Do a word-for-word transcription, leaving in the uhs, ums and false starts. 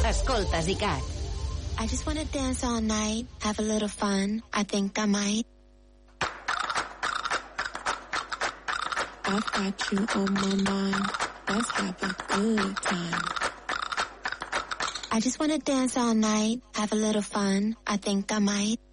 Escoltes ICAT. I just wanna dance all night, have a little fun, I think I might. I've got you on my mind, let's have a good time. I just wanna dance all night, have a little fun, I think I might.